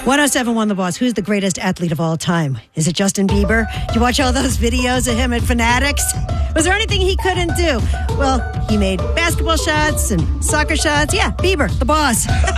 1071 The Boss. Who's the greatest athlete of all time? Is it Justin Bieber? Did you watch all those videos of him at Fanatics? Was there anything he couldn't do? Well, he made basketball shots and soccer shots. Yeah, Bieber, the boss.